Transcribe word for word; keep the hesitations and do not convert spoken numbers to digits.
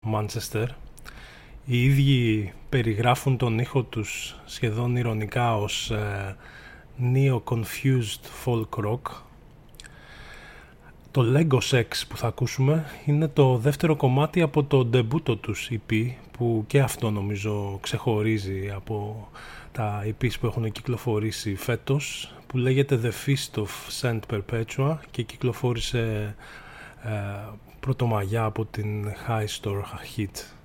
Manchester. Οι ίδιοι περιγράφουν τον ήχο τους σχεδόν ειρωνικά ως ε, neo-confused folk rock. Το Lego Sex που θα ακούσουμε είναι το δεύτερο κομμάτι από το ντεμπούτο τους ι πι, που και αυτό νομίζω ξεχωρίζει από τα ι πις που έχουν κυκλοφορήσει φέτος, που λέγεται The Feast of Saint Perpetua και κυκλοφόρησε ε, πρωτομαγιά από την High Store Hit.